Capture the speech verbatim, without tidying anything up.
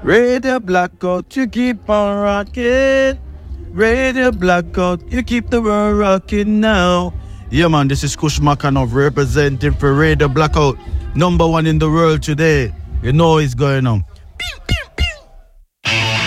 Radio Blackout, you keep on rocking. Radio Blackout, you keep the world rocking now. Yeah, man, this is Kush Makanov representing for Radio Blackout, number one in the world today. You know it's going on.